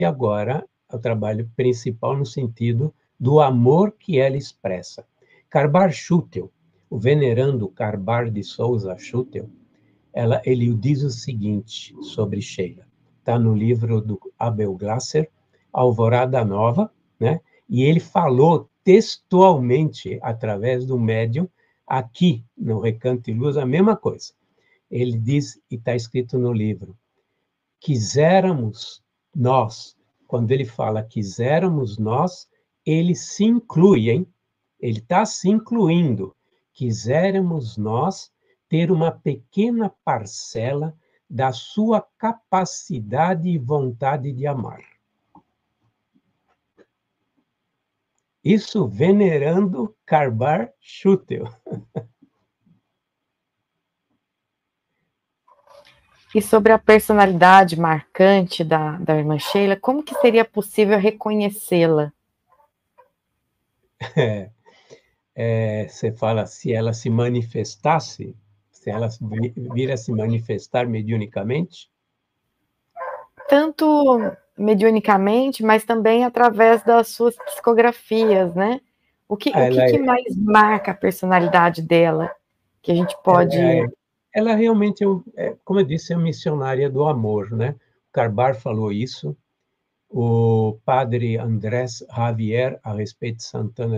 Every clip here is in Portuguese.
agora o trabalho principal no sentido do amor que ela expressa. Carbar Schutel, o venerando Carbar de Souza Schutel, ele diz o seguinte sobre Sheila. Está no livro do Abel Glasser, Alvorada Nova, né? E ele falou textualmente, através do médium, aqui no Recanto e Luz, a mesma coisa. Ele diz, e está escrito no livro, quiséramos nós, quando ele fala quiséramos nós, ele se inclui, hein? Ele está se incluindo. Quiséramos nós ter uma pequena parcela da sua capacidade e vontade de amar. Isso venerando Carbar Schutel. E sobre a personalidade marcante da irmã Sheila, como que seria possível reconhecê-la? Você fala, se ela se manifestasse, se ela vir a se manifestar mediunicamente? Tanto mediunicamente, mas também através das suas psicografias, né? O que mais marca a personalidade dela, que a gente pode... Ela realmente, como eu disse, é missionária do amor, né? O Carbar falou isso, o padre Andrés Javier, a respeito de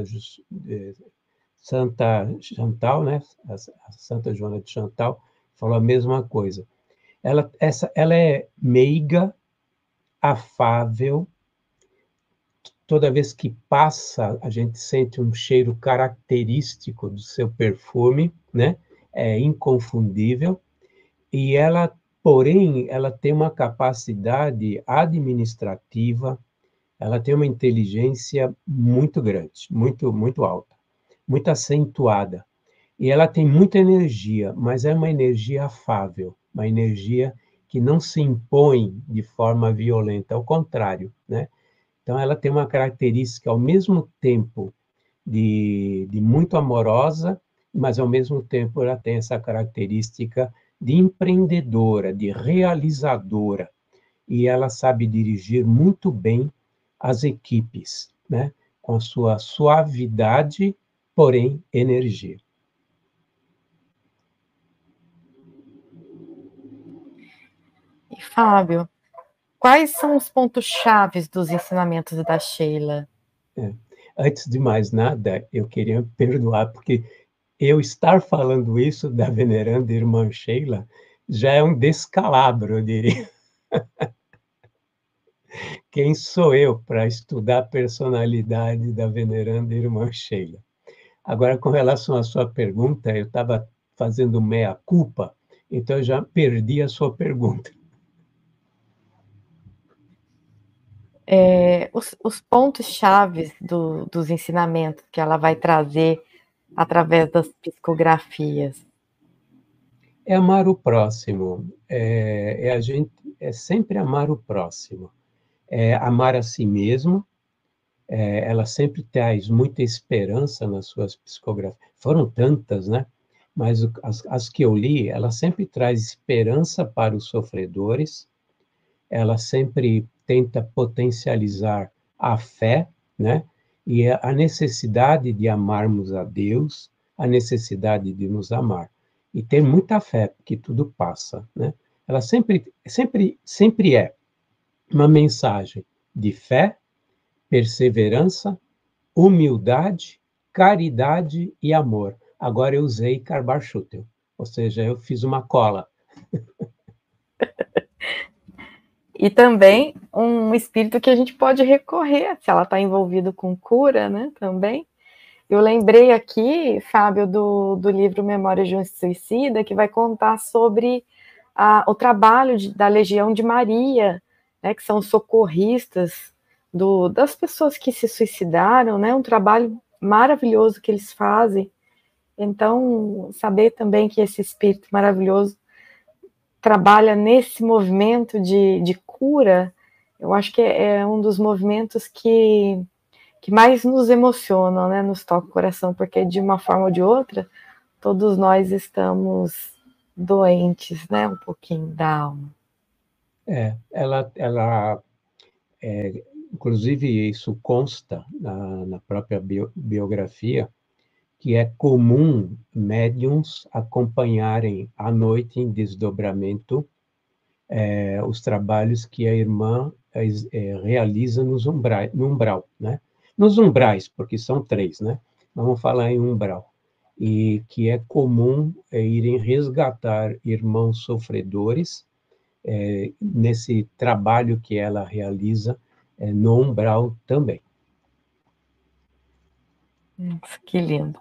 Santa Chantal, né? A Santa Joana de Chantal, falou a mesma coisa. Ela é meiga, afável, toda vez que passa, a gente sente um cheiro característico do seu perfume, né? É inconfundível. E ela, porém, ela tem uma capacidade administrativa, ela tem uma inteligência muito grande, muito alta, muito acentuada. E ela tem muita energia, mas é uma energia afável, uma energia que não se impõe de forma violenta, ao contrário, né? Então, ela tem uma característica, ao mesmo tempo, de muito amorosa, mas, ao mesmo tempo, ela tem essa característica de empreendedora, de realizadora. E ela sabe dirigir muito bem as equipes, né? Com a sua suavidade, porém, energia. E, Fábio, quais são os pontos chaves dos ensinamentos da Sheila? Antes de mais nada, eu queria perdoar, porque eu estar falando isso da veneranda irmã Sheila já é um descalabro, eu diria. Quem sou eu para estudar a personalidade da veneranda irmã Sheila? Agora, com relação à sua pergunta, eu estava fazendo meia-culpa, então eu já perdi a sua pergunta. Os pontos chaves dos ensinamentos que ela vai trazer através das psicografias. É amar o próximo, é sempre amar o próximo, é amar a si mesmo. Ela sempre traz muita esperança nas suas psicografias. Foram tantas, né? Mas as que eu li, ela sempre traz esperança para os sofredores, ela sempre tenta potencializar a fé, né? E a necessidade de amarmos a Deus, a necessidade de nos amar. E ter muita fé, porque tudo passa, né? Ela sempre é uma mensagem de fé, perseverança, humildade, caridade e amor. Agora eu usei Carbar Schutel, ou seja, eu fiz uma cola. E também um espírito que a gente pode recorrer, se ela está envolvida com cura, né, também. Eu lembrei aqui, Fábio, do livro Memórias de um Suicida, que vai contar sobre o trabalho da Legião de Maria, né, que são socorristas das pessoas que se suicidaram, né, um trabalho maravilhoso que eles fazem. Então, saber também que esse espírito maravilhoso trabalha nesse movimento de cura, eu acho que é um dos movimentos que mais nos emocionam, né, nos toca o coração, porque de uma forma ou de outra, todos nós estamos doentes, né, um pouquinho da alma. Ela inclusive isso consta na própria biografia, que é comum médiums acompanharem à noite em desdobramento os trabalhos que a irmã realiza no umbral, né? Nos umbrais, porque são 3, né? Vamos falar em umbral. E que é comum irem resgatar irmãos sofredores nesse trabalho que ela realiza no umbral também. Que lindo.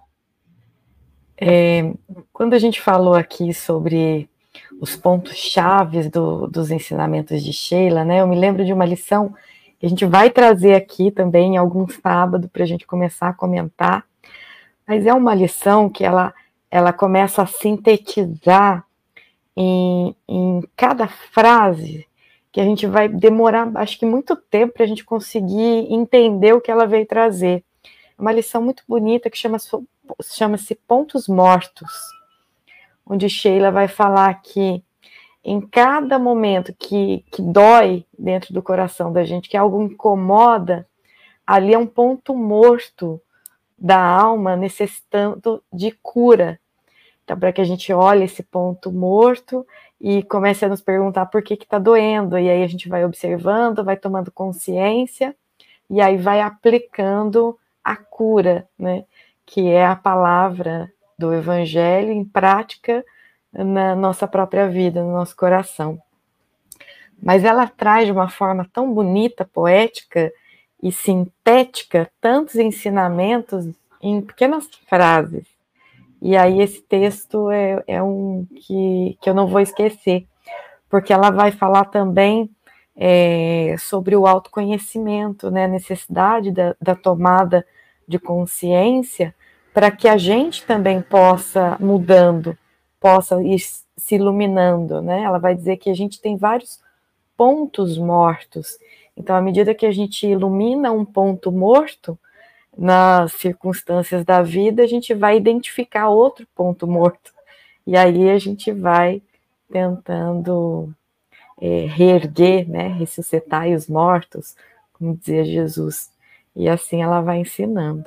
Quando a gente falou aqui sobre os pontos chaves dos ensinamentos de Sheila, né? Eu me lembro de uma lição que a gente vai trazer aqui também em algum sábado para a gente começar a comentar, mas é uma lição que ela começa a sintetizar em cada frase, que a gente vai demorar, acho que muito tempo para a gente conseguir entender o que ela veio trazer. É uma lição muito bonita que chama-se Pontos Mortos, onde Sheila vai falar que em cada momento que dói dentro do coração da gente, que algo incomoda, ali é um ponto morto da alma necessitando de cura. Então, para que a gente olhe esse ponto morto e comece a nos perguntar por que está doendo, e aí a gente vai observando, vai tomando consciência, e aí vai aplicando a cura, né? Que é a palavra do Evangelho em prática na nossa própria vida, no nosso coração. Mas ela traz de uma forma tão bonita, poética e sintética tantos ensinamentos em pequenas frases. E aí esse texto é um que eu não vou esquecer, porque ela vai falar também sobre o autoconhecimento, né, a necessidade da tomada de consciência para que a gente também possa mudando, possa ir se iluminando, né? Ela vai dizer que a gente tem vários pontos mortos. Então, à medida que a gente ilumina um ponto morto, nas circunstâncias da vida, a gente vai identificar outro ponto morto. E aí a gente vai tentando reerguer, né? Ressuscitar os mortos, como dizia Jesus. E assim ela vai ensinando.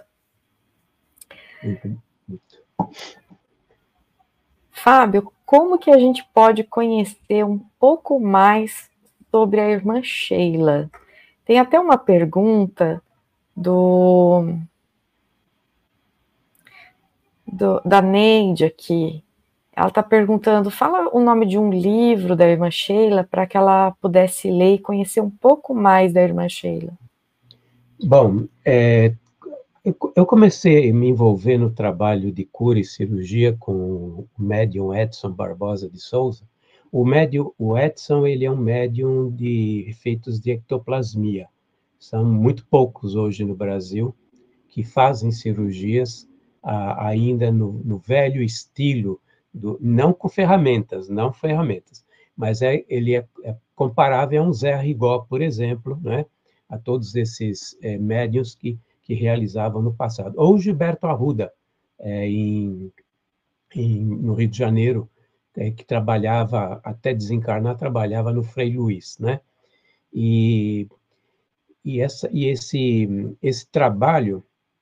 Fábio, como que a gente pode conhecer um pouco mais sobre a irmã Sheila? Tem até uma pergunta da Neide aqui. Ela está perguntando, fala o nome de um livro da irmã Sheila para que ela pudesse ler e conhecer um pouco mais da irmã Sheila. Bom, eu comecei a me envolver no trabalho de cura e cirurgia com o médium Edson Barbosa de Souza. O Edson, ele é um médium de efeitos de ectoplasmia. São muito poucos hoje no Brasil que fazem cirurgias ainda no velho estilo, não com ferramentas, mas ele é comparável a um Zé Rigó, por exemplo, né? A todos esses médiuns que realizavam no passado. Ou Gilberto Arruda, no Rio de Janeiro, que trabalhava, até desencarnar, trabalhava no Frei Luiz, né? E esse trabalho,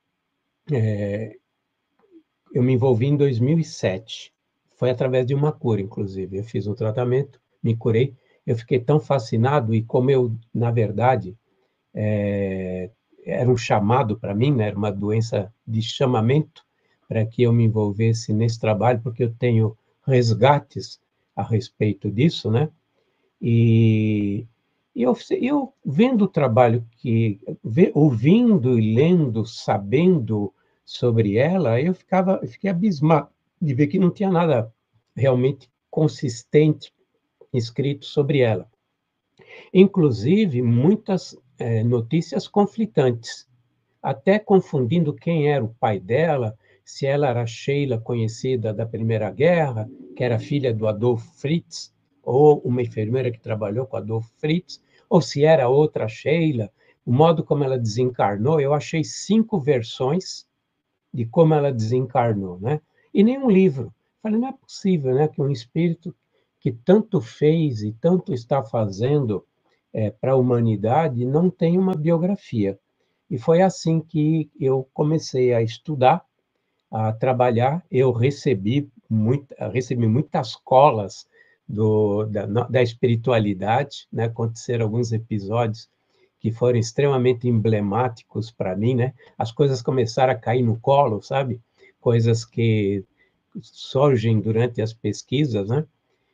eu me envolvi em 2007. Foi através de uma cura, inclusive. Eu fiz um tratamento, me curei. Eu fiquei tão fascinado, e como eu, na verdade, era um chamado para mim, né? Era uma doença de chamamento para que eu me envolvesse nesse trabalho, porque eu tenho resgates a respeito disso, né? E eu vendo o trabalho ouvindo e lendo, sabendo sobre ela, eu fiquei abismado de ver que não tinha nada realmente consistente escrito sobre ela. Inclusive, muitas notícias conflitantes, até confundindo quem era o pai dela, se ela era Sheila, conhecida da Primeira Guerra, que era filha do Adolf Fritz, ou uma enfermeira que trabalhou com Adolf Fritz, ou se era outra Sheila, o modo como ela desencarnou. Eu achei 5 versões de como ela desencarnou, né? E nenhum livro. Falei, não é possível, né, que um espírito que tanto fez e tanto está fazendo para a humanidade não tem uma biografia. E foi assim que eu comecei a estudar, a trabalhar. Eu recebi muitas colas da espiritualidade, né? Aconteceram alguns episódios que foram extremamente emblemáticos para mim, né? As coisas começaram a cair no colo, sabe? Coisas que surgem durante as pesquisas, né?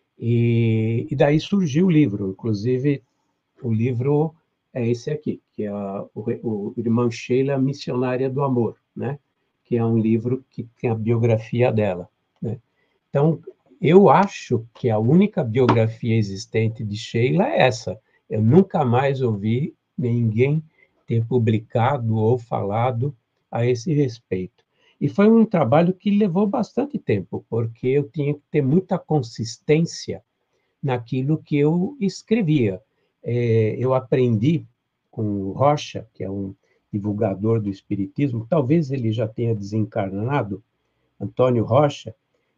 E daí surgiu o livro. Inclusive, o livro é esse aqui, que é o Irmã Sheila, Missionária do Amor, né? Que é um livro que tem a biografia dela, né? Então, eu acho que a única biografia existente de Sheila é essa. Eu nunca mais ouvi ninguém ter publicado ou falado a esse respeito. E foi um trabalho que levou bastante tempo, porque eu tinha que ter muita consistência naquilo que eu escrevia. Eu aprendi com o Rocha, que é um divulgador do Espiritismo, talvez ele já tenha desencarnado, Antônio Rocha,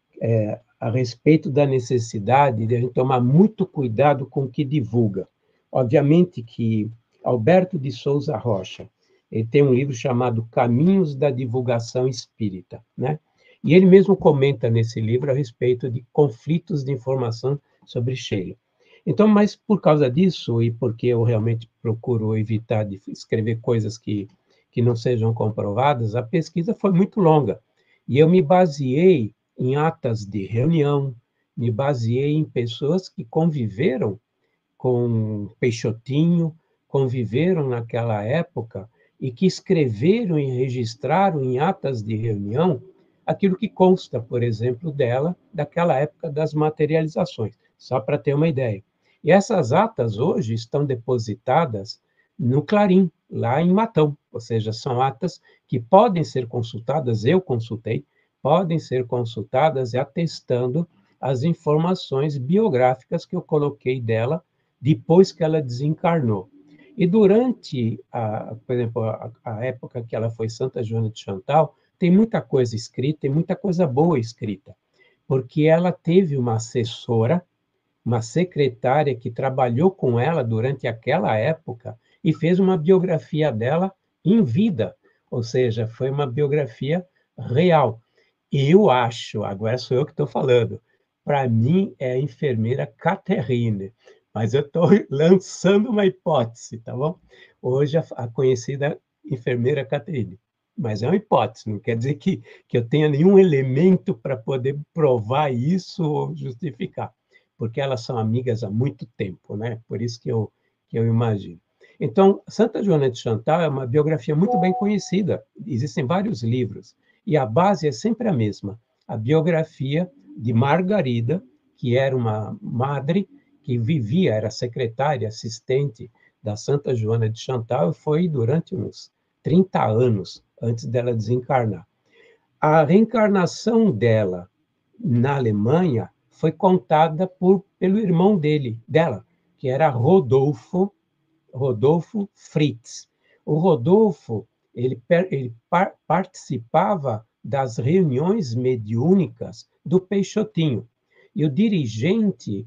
a respeito da necessidade de a gente tomar muito cuidado com o que divulga. Obviamente que Alberto de Souza Rocha, ele tem um livro chamado Caminhos da Divulgação Espírita, né? E ele mesmo comenta nesse livro a respeito de conflitos de informação sobre Sheila. Então, mas por causa disso, e porque eu realmente procuro evitar de escrever coisas que não sejam comprovadas, a pesquisa foi muito longa. E eu me baseei em atas de reunião, me baseei em pessoas que conviveram com Peixotinho, conviveram naquela época e que escreveram e registraram em atas de reunião aquilo que consta, por exemplo, dela, daquela época das materializações, só para ter uma ideia. E essas atas hoje estão depositadas no Clarim, lá em Matão, ou seja, são atas que podem ser consultadas, eu consultei, podem ser consultadas atestando as informações biográficas que eu coloquei dela depois que ela desencarnou. E durante, por exemplo, a época que ela foi Santa Joana de Chantal, tem muita coisa escrita, tem muita coisa boa escrita, porque ela teve uma assessora, uma secretária que trabalhou com ela durante aquela época e fez uma biografia dela em vida, ou seja, foi uma biografia real. Eu acho, agora sou eu que estou falando, para mim é a enfermeira Catherine, mas eu estou lançando uma hipótese, tá bom? Hoje a conhecida enfermeira Catherine, mas é uma hipótese, não quer dizer que eu tenha nenhum elemento para poder provar isso ou justificar, porque elas são amigas há muito tempo, né? Por isso que eu imagino. Então, Santa Joana de Chantal é uma biografia muito bem conhecida, existem vários livros, e a base é sempre a mesma, a biografia de Margarida, que era uma madre que vivia, era secretária, assistente da Santa Joana de Chantal, e foi durante uns 30 anos antes dela desencarnar. A reencarnação dela na Alemanha foi contada pelo irmão dela, que era Rodolfo Fritz. O Rodolfo, ele participava das reuniões mediúnicas do Peixotinho. E o dirigente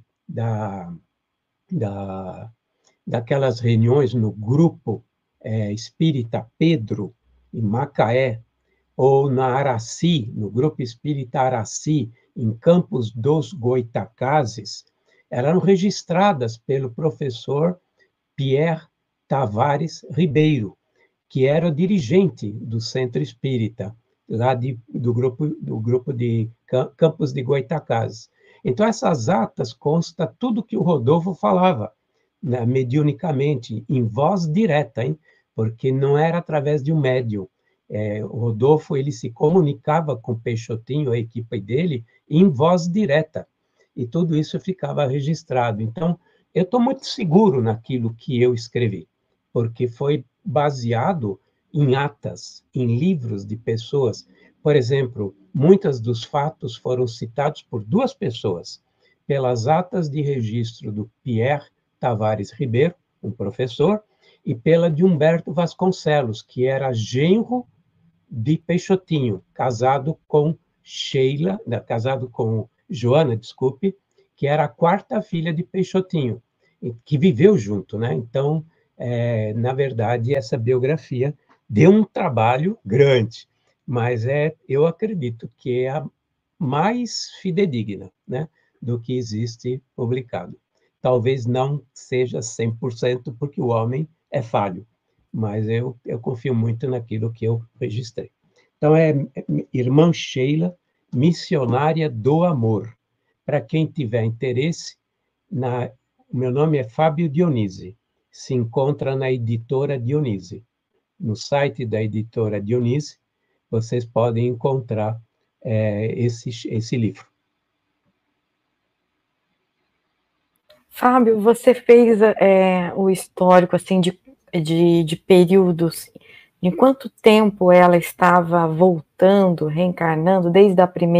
da, daquelas reuniões no grupo espírita Pedro, em Macaé, ou na Araci, no grupo espírita Araci, em Campos dos Goitacazes, eram registradas pelo professor Pierre Tavares Ribeiro, que era o dirigente do Centro Espírita, lá do grupo de Campos de Goitacazes. Então, essas atas consta tudo que o Rodolfo falava, né, mediunicamente, em voz direta, hein? Porque não era através de um médium. O Rodolfo ele se comunicava com o Peixotinho, a equipe dele, em voz direta. E tudo isso ficava registrado. Então, eu estou muito seguro naquilo que eu escrevi, porque foi baseado em atas, em livros de pessoas. Por exemplo, muitos dos fatos foram citados por duas pessoas, pelas atas de registro do Pierre Tavares Ribeiro, um professor, e pela de Humberto Vasconcelos, que era genro de Peixotinho, casado com Joana, desculpe, que era a quarta filha de Peixotinho. que viveu junto, né? Então, na verdade, essa biografia deu um trabalho grande, mas eu acredito que é a mais fidedigna, né, do que existe publicado. Talvez não seja 100%, porque o homem é falho, mas eu confio muito naquilo que eu registrei. Então, Irmã Sheila, Missionária do Amor. Para quem tiver interesse, o meu nome é Fábio Dionise, se encontra na editora Dionise. No site da editora Dionise, vocês podem encontrar esse livro. Fábio, você fez o histórico assim de períodos. Em quanto tempo ela estava voltando, reencarnando, desde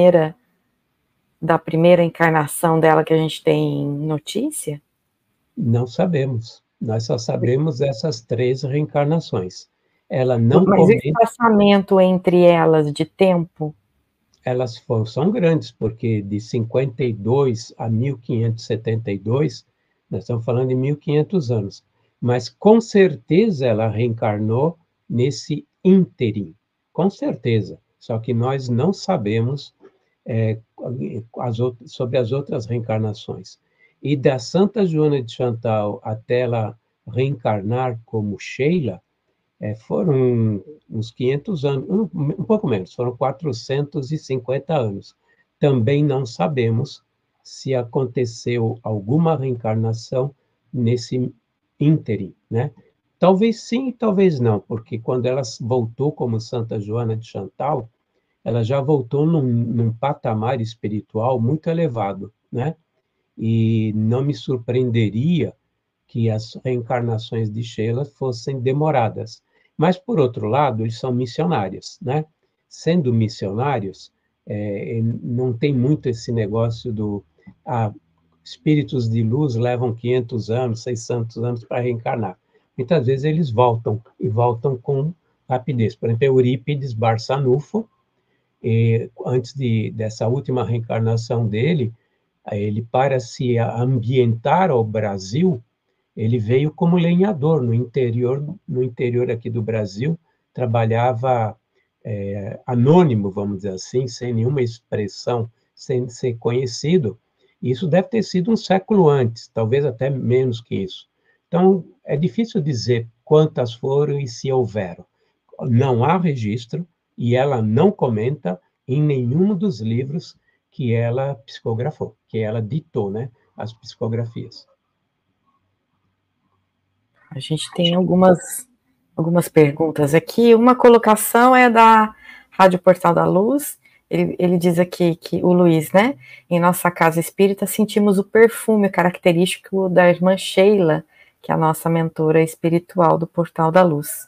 da primeira encarnação dela que a gente tem notícia? Não sabemos. Nós só sabemos essas 3 reencarnações. Ela não Mas o comenta. espaçamento entre elas de tempo? Elas são grandes, porque de 52 a 1572, nós estamos falando de 1500 anos. Mas com certeza ela reencarnou nesse ínterim, com certeza. Só que nós não sabemos sobre as outras reencarnações. E da Santa Joana de Chantal até ela reencarnar como Sheila, foram uns 500 anos, um pouco menos, foram 450 anos. Também não sabemos se aconteceu alguma reencarnação nesse ínterim, né? Talvez sim, talvez não, porque quando ela voltou como Santa Joana de Chantal, ela já voltou num patamar espiritual muito elevado, né? E não me surpreenderia que as reencarnações de Sheila fossem demoradas. Mas, por outro lado, eles são missionários, né? Sendo missionários, não tem muito esse negócio espíritos de luz levam 500 anos, 600 anos para reencarnar. Muitas vezes eles voltam, e voltam com rapidez. Por exemplo, Eurípides Barçanufo, antes dessa última reencarnação dele, ele, para se ambientar ao Brasil, ele veio como lenhador no interior aqui do Brasil, trabalhava anônimo, vamos dizer assim, sem nenhuma expressão, sem ser conhecido. Isso deve ter sido um século antes, talvez até menos que isso. Então, é difícil dizer quantas foram e se houveram. Não há registro e ela não comenta em nenhum dos livros que ela psicografou, que ela ditou, né, as psicografias. A gente tem algumas perguntas aqui. Uma colocação é da Rádio Portal da Luz. Ele diz aqui que o Luiz, né? Em nossa casa espírita sentimos o perfume característico da irmã Sheila, que é a nossa mentora espiritual do Portal da Luz.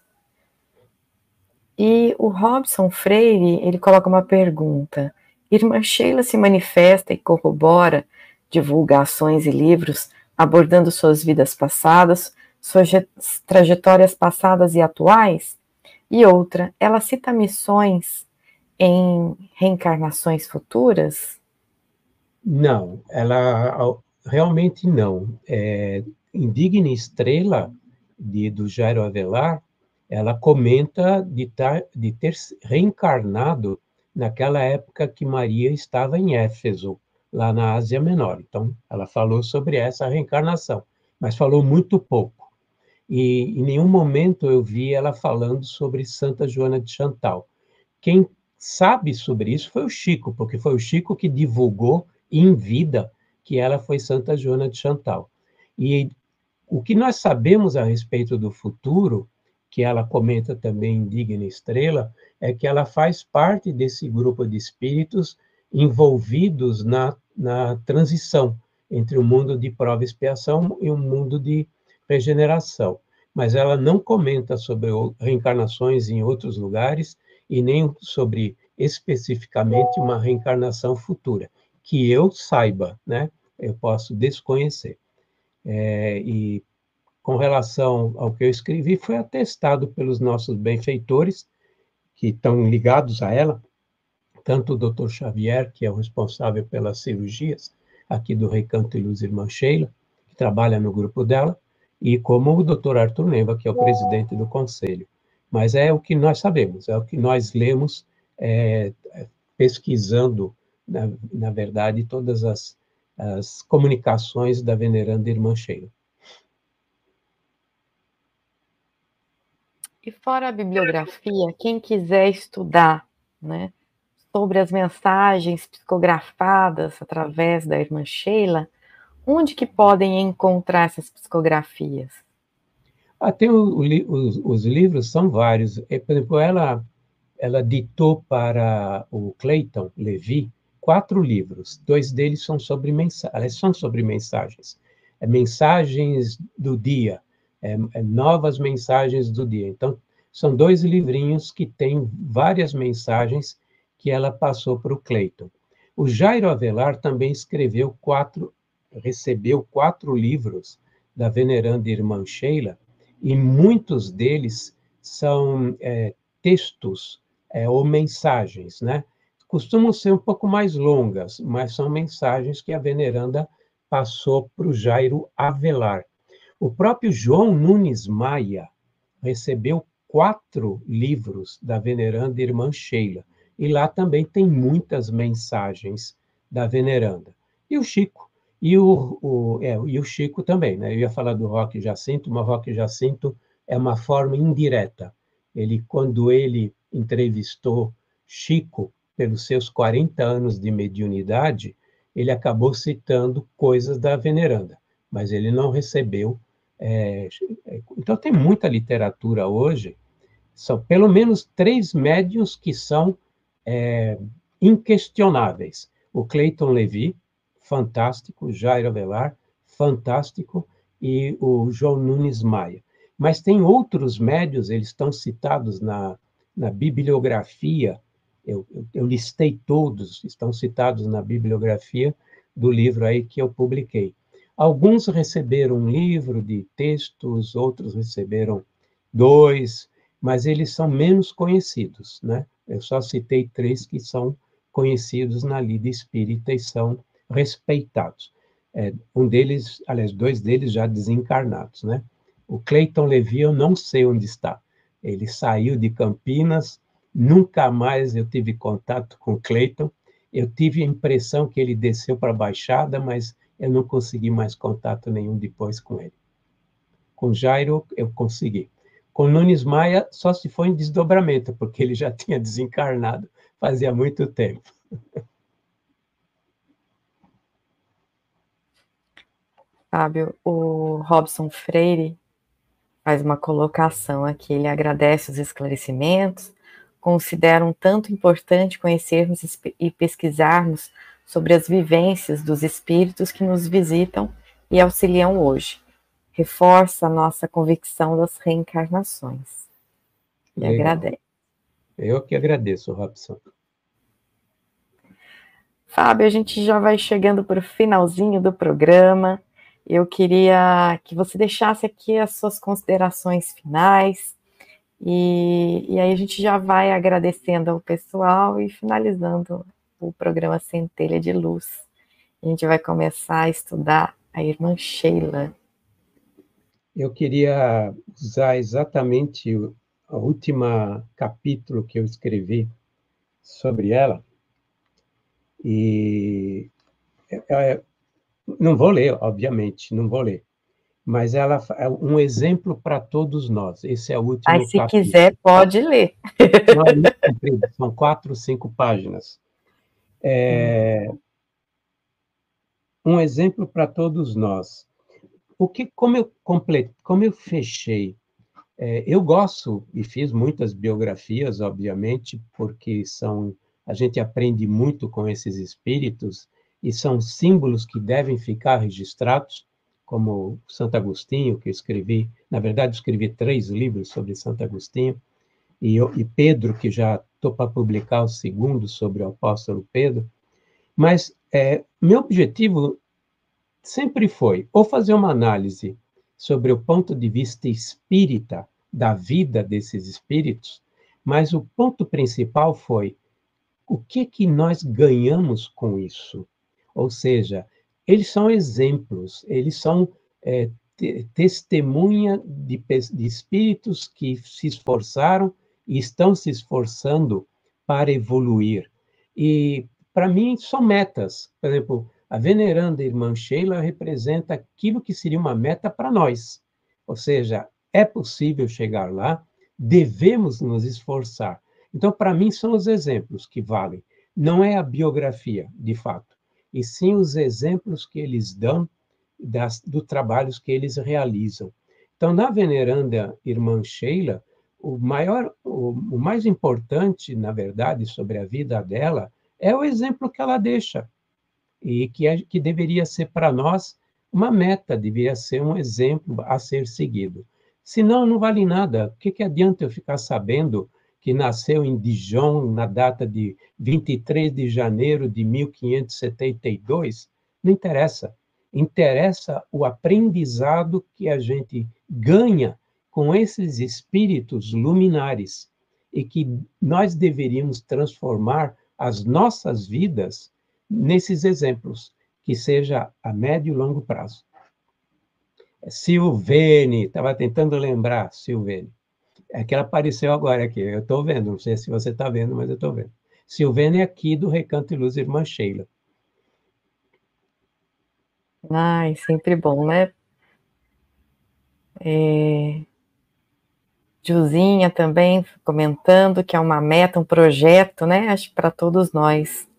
E o Robson Freire, ele coloca uma pergunta. Irmã Sheila se manifesta e corrobora divulgações e livros abordando suas vidas passadas, suas trajetórias passadas e atuais? E outra, ela cita missões em reencarnações futuras? Não, ela realmente não. Indigna Estrela, do Jairo Avelar, ela comenta de ter reencarnado naquela época que Maria estava em Éfeso, lá na Ásia Menor. Então, ela falou sobre essa reencarnação, mas falou muito pouco. E em nenhum momento eu vi ela falando sobre Santa Joana de Chantal. Quem sabe sobre isso foi o Chico, porque foi o Chico que divulgou em vida que ela foi Santa Joana de Chantal. E o que nós sabemos a respeito do futuro, que ela comenta também em Digna Estrela, é que ela faz parte desse grupo de espíritos envolvidos na transição entre o mundo de prova e expiação e o mundo de regeneração. Mas ela não comenta sobre reencarnações em outros lugares e nem sobre especificamente uma reencarnação futura, que eu saiba, né? Eu posso desconhecer. E com relação ao que eu escrevi, foi atestado pelos nossos benfeitores, que estão ligados a ela, tanto o Dr. Xavier, que é o responsável pelas cirurgias aqui do Recanto e Luz Irmã Sheila, que trabalha no grupo dela, e como o Dr. Arthur Neva, que é o presidente do conselho. Mas é o que nós sabemos, é o que nós lemos, pesquisando, na verdade, todas as comunicações da veneranda irmã Sheila. E fora a bibliografia, quem quiser estudar, né, sobre as mensagens psicografadas através da irmã Sheila, onde que podem encontrar essas psicografias? Tem os livros, são vários. Por exemplo, ela ditou para o Clayton Levi 4 livros. 2 deles são sobre mensagens. Mensagens do dia, novas mensagens do dia. Então, são 2 livrinhos que têm várias mensagens que ela passou para o Clayton. O Jairo Avelar também recebeu 4 livros da veneranda irmã Sheila, e muitos deles são textos ou mensagens, né? Costumam ser um pouco mais longas, mas são mensagens que a veneranda passou para o Jairo Avelar. O próprio João Nunes Maia recebeu 4 livros da veneranda irmã Sheila, e lá também tem muitas mensagens da veneranda. E o Chico, e o Chico também, né? Eu ia falar do Roque Jacinto, mas o Roque Jacinto é uma forma indireta. Quando ele entrevistou Chico, pelos seus 40 anos de mediunidade, ele acabou citando coisas da veneranda, mas ele não recebeu. Então, tem muita literatura hoje, são pelo menos 3 médiuns que são inquestionáveis. O Clayton Levi, fantástico, Jairo Avelar, fantástico, e o João Nunes Maia. Mas tem outros médiuns, eles estão citados na bibliografia, eu listei todos, estão citados na bibliografia do livro aí que eu publiquei. Alguns receberam um livro de textos, outros receberam 2, mas eles são menos conhecidos, né? Eu só citei 3 que são conhecidos na lida espírita e são respeitados. Um deles, aliás, 2 deles já desencarnados, né? O Clayton Levi, eu não sei onde está. Ele saiu de Campinas, nunca mais eu tive contato com o Clayton. Eu tive a impressão que ele desceu para a Baixada, mas eu não consegui mais contato nenhum depois com ele. Com Jairo, eu consegui. Com Nunes Maia, só se foi em desdobramento, porque ele já tinha desencarnado fazia muito tempo. Fábio, o Robson Freire faz uma colocação aqui, ele agradece os esclarecimentos, considera um tanto importante conhecermos e pesquisarmos sobre as vivências dos espíritos que nos visitam e auxiliam hoje. Reforça a nossa convicção das reencarnações. E agradece. Eu que agradeço, Robson. Fábio, a gente já vai chegando para o finalzinho do programa. Eu queria que você deixasse aqui as suas considerações finais, e aí a gente já vai agradecendo ao pessoal e finalizando o programa Centelha de Luz. A gente vai começar a estudar a irmã Sheila. Eu queria usar exatamente o último capítulo que eu escrevi sobre ela, e não vou ler, obviamente, não vou ler, mas ela é um exemplo para todos nós. Esse é o último Aí, se capítulo. quiser, pode ler. Não é muito comprido, são 4 ou 5 páginas. Um exemplo para todos nós. Como eu fechei, eu gosto e fiz muitas biografias, obviamente, porque a gente aprende muito com esses espíritos e são símbolos que devem ficar registrados, como Santo Agostinho, que eu escrevi, na verdade, escrevi 3 livros sobre Santo Agostinho, e Pedro, que já estou para publicar o 2º sobre o apóstolo Pedro. Mas meu objetivo sempre foi ou fazer uma análise sobre o ponto de vista espírita da vida desses espíritos, mas o ponto principal foi o que nós ganhamos com isso? Ou seja, eles são exemplos, eles são testemunha de espíritos que se esforçaram e estão se esforçando para evoluir. E, para mim, são metas. Por exemplo, a veneranda irmã Sheila representa aquilo que seria uma meta para nós. Ou seja, é possível chegar lá, devemos nos esforçar. Então, para mim, são os exemplos que valem. Não é a biografia, de fato, e sim os exemplos que eles dão dos trabalhos que eles realizam. Então, na veneranda irmã Sheila, o mais importante, na verdade, sobre a vida dela é o exemplo que ela deixa e que deveria ser para nós uma meta, deveria ser um exemplo a ser seguido. Senão, não vale nada. O que adianta eu ficar sabendo que nasceu em Dijon na data de 23 de janeiro de 1572? Não interessa. Interessa o aprendizado que a gente ganha com esses espíritos luminares e que nós deveríamos transformar as nossas vidas nesses exemplos, que seja a médio e longo prazo. Silvene, estava tentando lembrar, Silvene. É que ela apareceu agora aqui, eu estou vendo, não sei se você está vendo, mas eu estou vendo. Silvene é aqui do Recanto e Luz Irmã Sheila. Ai, sempre bom, né? Juzinha também comentando que é uma meta, um projeto, né? Acho para todos nós.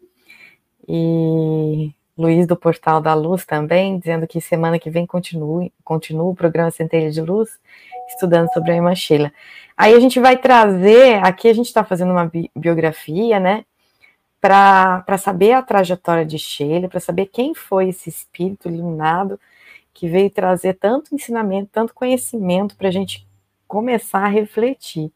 E Luiz do Portal da Luz também, dizendo que semana que vem continua o programa Centelha de Luz, estudando sobre a irmã Sheila. Aí a gente vai trazer, aqui a gente está fazendo uma biografia, né? Para saber a trajetória de Sheila, para saber quem foi esse espírito iluminado que veio trazer tanto ensinamento, tanto conhecimento para a gente começar a refletir.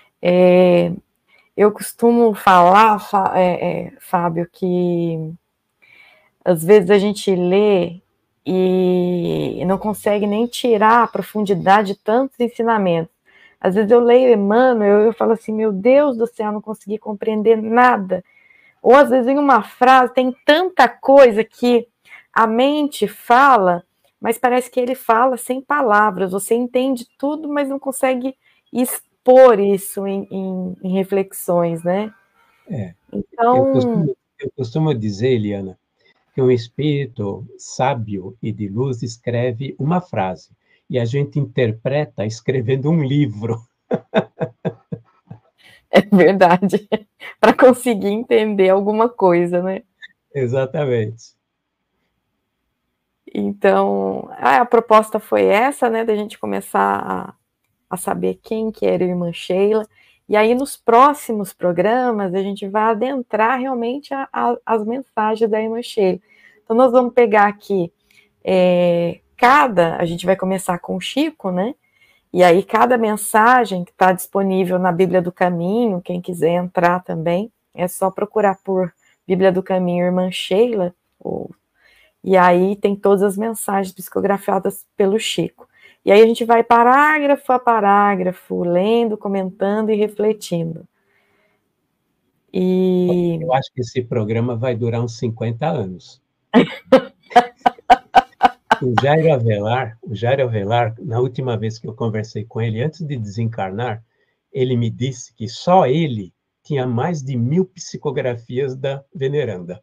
Eu costumo falar, Fábio, que às vezes a gente lê e não consegue nem tirar a profundidade de tantos ensinamentos. Às vezes eu leio Emmanuel e eu falo assim, meu Deus do céu, não consegui compreender nada. Ou às vezes em uma frase tem tanta coisa que a mente fala, mas parece que ele fala sem palavras. Você entende tudo, mas não consegue expor isso em reflexões, né? Então... Eu costumo dizer, Eliana, que um espírito sábio e de luz escreve uma frase, e a gente interpreta escrevendo um livro. É verdade. Para conseguir entender alguma coisa, né? Exatamente. Então, a proposta foi essa, né, da gente começar a saber quem que era a irmã Sheila, e aí nos próximos programas a gente vai adentrar realmente as mensagens da irmã Sheila. Então nós vamos pegar aqui, a gente vai começar com o Chico, né, e aí cada mensagem que está disponível na Bíblia do Caminho, quem quiser entrar também, é só procurar por Bíblia do Caminho Irmã Sheila, e aí tem todas as mensagens psicografadas pelo Chico. E aí a gente vai parágrafo a parágrafo, lendo, comentando e refletindo. Eu acho que esse programa vai durar uns 50 anos. O Jairo Avelar, na última vez que eu conversei com ele, antes de desencarnar, ele me disse que só ele tinha mais de 1000 psicografias da veneranda.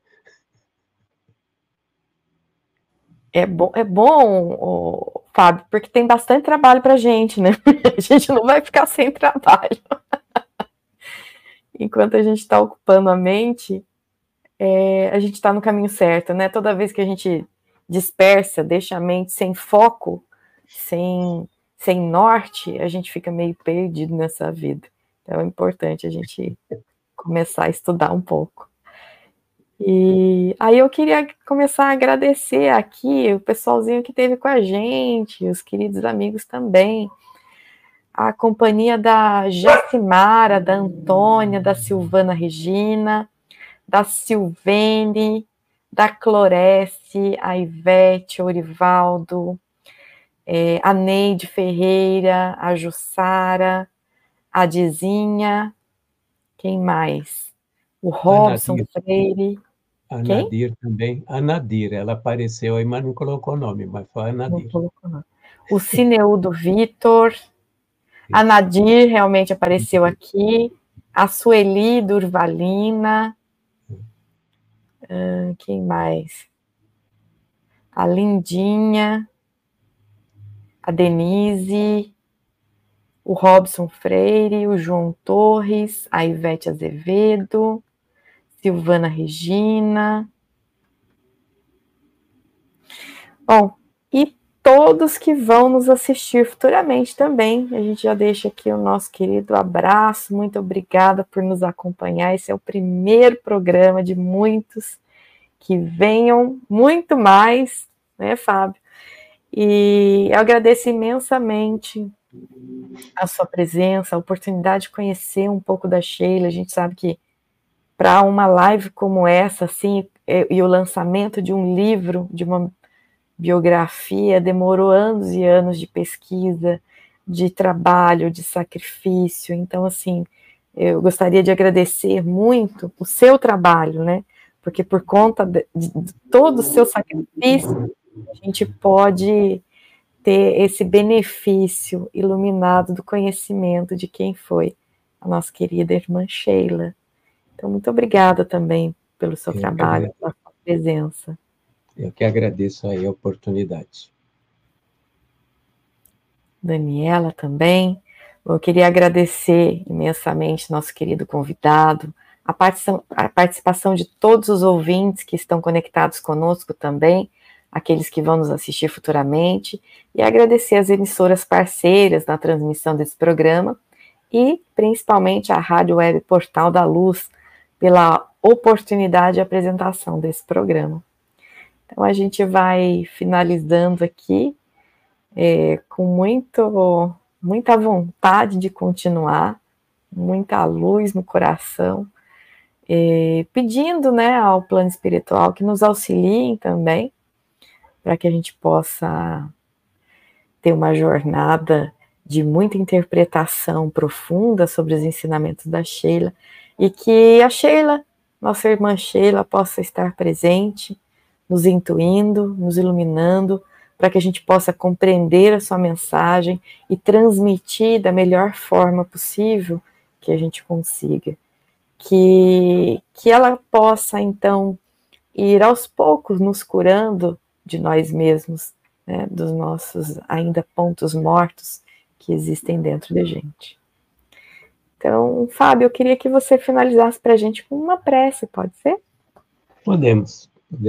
É bom, Fábio, porque tem bastante trabalho para a gente, né? A gente não vai ficar sem trabalho. Enquanto a gente está ocupando a mente, a gente está no caminho certo, né? Toda vez que a gente dispersa, deixa a mente sem foco, sem norte, a gente fica meio perdido nessa vida. Então é importante a gente começar a estudar um pouco. E aí eu queria começar a agradecer aqui o pessoalzinho que esteve com a gente, os queridos amigos também, a companhia da Jacimara, da Antônia, da Silvana Regina, da Silvene, da Clorece, a Ivete, o Orivaldo, a Neide Ferreira, a Jussara, a Dizinha, quem mais? O Robson Freire. A Quem? Nadir também. A Nadir, ela apareceu aí, mas não colocou nome, mas foi a Não Nadir. colocou, não. O Cineudo Vitor, a Isso. Nadir realmente apareceu aqui, a Sueli Durvalina, quem mais? A Lindinha, a Denise, o Robson Freire, o João Torres, a Ivete Azevedo, Silvana Regina. Bom, e todos que vão nos assistir futuramente também. A gente já deixa aqui o nosso querido abraço. Muito obrigada por nos acompanhar. Esse é o primeiro programa de muitos que venham muito mais, né, Fábio? E eu agradeço imensamente a sua presença, a oportunidade de conhecer um pouco da Sheila. A gente sabe que para uma live como essa, assim, e o lançamento de um livro, de uma biografia, demorou anos e anos de pesquisa, de trabalho, de sacrifício. Então, assim, eu gostaria de agradecer muito o seu trabalho, né? Porque por conta de todo o seu sacrifício, a gente pode ter esse benefício iluminado do conhecimento de quem foi a nossa querida irmã Sheila. Então, muito obrigada também pelo seu trabalho, pela sua presença. Eu que agradeço aí a oportunidade. Daniela também. Eu queria agradecer imensamente nosso querido convidado, a participação de todos os ouvintes que estão conectados conosco também, aqueles que vão nos assistir futuramente, e agradecer as emissoras parceiras na transmissão desse programa e principalmente a Rádio Web Portal da Luz pela oportunidade de apresentação desse programa. Então a gente vai finalizando aqui com muita vontade de continuar, muita luz no coração, pedindo, né, ao plano espiritual que nos auxiliem também, para que a gente possa ter uma jornada de muita interpretação profunda sobre os ensinamentos da Sheila, e que a Sheila, nossa irmã Sheila, possa estar presente, nos intuindo, nos iluminando, para que a gente possa compreender a sua mensagem e transmitir da melhor forma possível que a gente consiga. Que ela possa, então, ir aos poucos nos curando de nós mesmos, né, dos nossos ainda pontos mortos que existem dentro da gente. Então, Fábio, eu queria que você finalizasse para a gente com uma prece, pode ser? Podemos.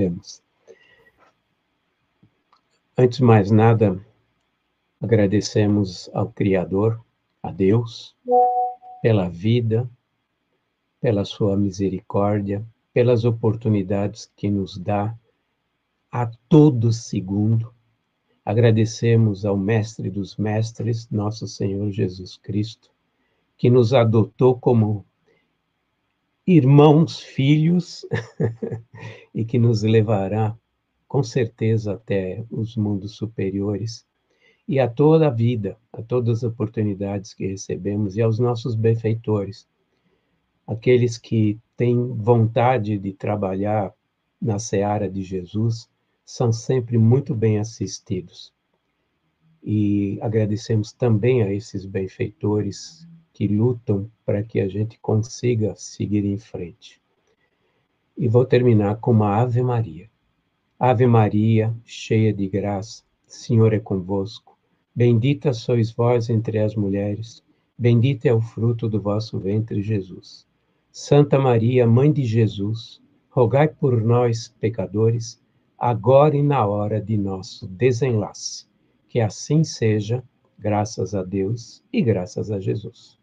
Antes de mais nada, agradecemos ao Criador, a Deus, pela vida, pela sua misericórdia, pelas oportunidades que nos dá a todo segundo. Agradecemos ao Mestre dos Mestres, nosso Senhor Jesus Cristo, que nos adotou como irmãos, filhos, e que nos levará, com certeza, até os mundos superiores, e a toda a vida, a todas as oportunidades que recebemos, e aos nossos benfeitores, aqueles que têm vontade de trabalhar na seara de Jesus, são sempre muito bem assistidos. E agradecemos também a esses benfeitores que lutam para que a gente consiga seguir em frente. E vou terminar com uma Ave Maria. Ave Maria, cheia de graça, Senhor é convosco. Bendita sois vós entre as mulheres, bendito é o fruto do vosso ventre, Jesus. Santa Maria, Mãe de Jesus, rogai por nós, pecadores, agora e na hora de nosso desenlace. Que assim seja, graças a Deus e graças a Jesus.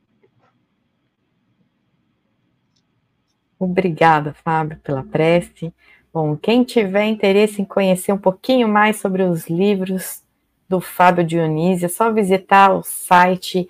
Obrigada, Fábio, pela prece. Bom, quem tiver interesse em conhecer um pouquinho mais sobre os livros do Fábio Dionísio, é só visitar o site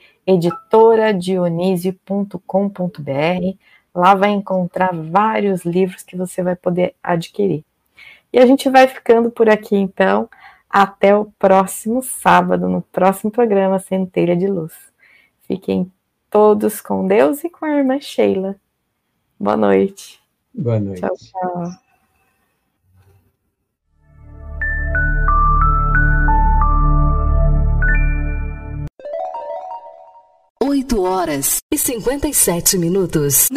editoradionisio.com.br. Lá vai encontrar vários livros que você vai poder adquirir. E a gente vai ficando por aqui, então. Até o próximo sábado, no próximo programa Centelha de Luz. Fiquem todos com Deus e com a irmã Sheila. Boa noite. Boa noite. Tchau, tchau. 8h57.